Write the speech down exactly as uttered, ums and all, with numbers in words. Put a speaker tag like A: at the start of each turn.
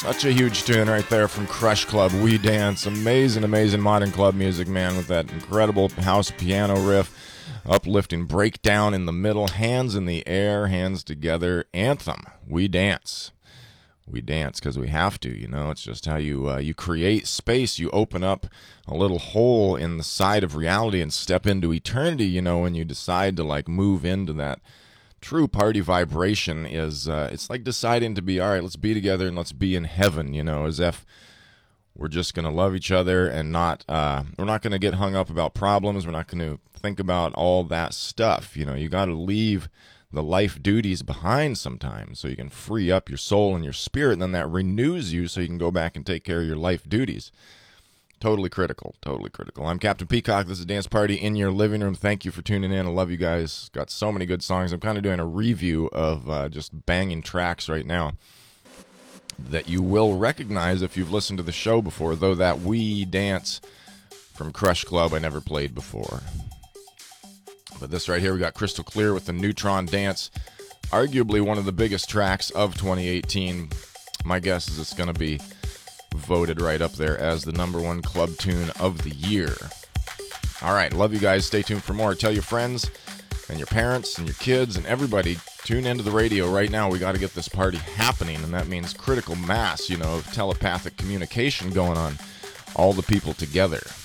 A: Such a huge tune right there from Crush Club, We Dance. Amazing, amazing modern club music, man, with that incredible house piano riff, uplifting breakdown in the middle, hands in the air, hands together, anthem, We Dance. We dance because we have to, you know. It's just how you uh, you create space. You open up a little hole in the side of reality and step into eternity, you know, when you decide to, like, move into that true party vibration. Is uh, it's like deciding to be, all right, let's be together and let's be in heaven, you know, as if we're just going to love each other and not, uh, we're not going to get hung up about problems. We're not going to think about all that stuff. You know, you got to leave the life duties behind sometimes so you can free up your soul and your spirit, and then that renews you so you can go back and take care of your life duties. Totally critical, totally critical. I'm Captain Peacock. This is Dance Party in Your Living Room. Thank you for tuning in. I love you guys. Got so many good songs. I'm kind of doing a review of uh, just banging tracks right now that you will recognize if you've listened to the show before, though that We Dance from Crush Club I never played before. But this right here, we got Crystal Clear with the Neutron Dance, arguably one of the biggest tracks of twenty eighteen. My guess is it's going to be voted right up there as the number one club tune of the year. All right, love you guys. Stay tuned for more. Tell your friends and your parents and your kids and everybody, tune into the radio right now. We got to get this party happening, and that means critical mass, you know, of telepathic communication going on, all the people together.